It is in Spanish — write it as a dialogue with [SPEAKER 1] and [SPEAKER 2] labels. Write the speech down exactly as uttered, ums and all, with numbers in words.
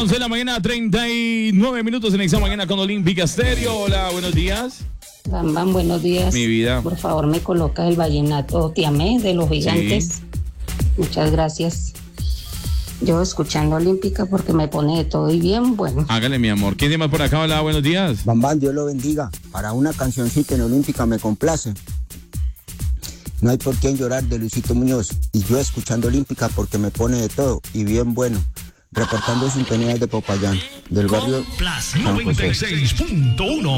[SPEAKER 1] once de la mañana, treinta y nueve minutos en esta mañana con Olímpica Estéreo. Hola, buenos días.
[SPEAKER 2] Bambam, buenos días.
[SPEAKER 1] Mi vida.
[SPEAKER 2] Por favor, me coloca el vallenato Tiamé de los Gigantes. Sí. Muchas gracias. Yo escuchando Olímpica porque me pone de todo y bien bueno.
[SPEAKER 1] Hágale, mi amor. ¿Quién tiene más por acá? Hola, buenos días.
[SPEAKER 3] Bambam, Dios lo bendiga. Para una cancioncita en Olímpica me complace. No hay por quién llorar de Luisito Muñoz. Y yo escuchando Olímpica porque me pone de todo y bien bueno. Reportando sintonías de Popayán, del barrio
[SPEAKER 4] noventa y seis punto uno.